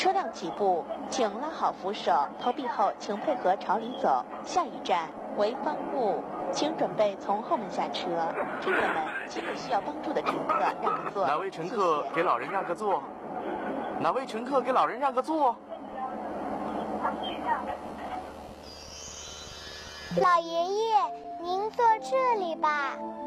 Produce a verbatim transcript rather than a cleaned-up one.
车辆起步，请拉好扶手，投币后请配合朝里走。下一站为方路，请准备从后门下车。乘客们，请给需要帮助的乘客让个座。 哪位乘客给老人让个座？哪位乘客给老人让个座？ 老爷爷，您坐这里吧。